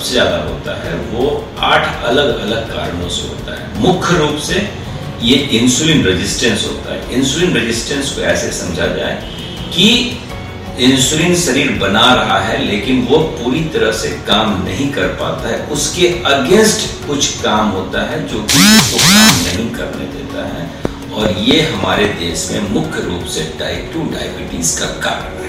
सबसे ज़्यादा होता है वो 8 अलग अलग कारणों से होता है। मुख्य रूप से ये इंसुलिन रेजिस्टेंस होता है। इंसुलिन रेजिस्टेंस को ऐसे समझा जाए कि इंसुलिन शरीर बना रहा है लेकिन वो पूरी तरह से काम नहीं कर पाता है, उसके अगेंस्ट कुछ काम होता है जो कि उसको काम नहीं करने देता है, और ये हमारे देश में मुख्य रूप से टाइप 2 डायबिटीज का कारण है।